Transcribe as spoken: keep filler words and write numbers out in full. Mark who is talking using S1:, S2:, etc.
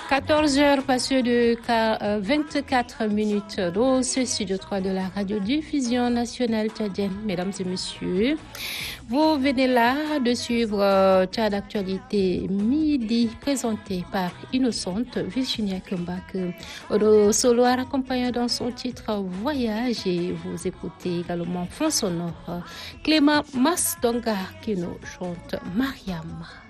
S1: quatorze heures passées de vingt-quatre minutes dans ce studio trois de la radiodiffusion nationale tchadienne. Mesdames et messieurs, vous venez là de suivre Tchad Actualité Midi présenté par Innocente Virginia Kumbak. Odo Soloir accompagnant dans son titre Voyage et vous écoutez également fond sonore Clément Masdonga qui nous chante Mariam.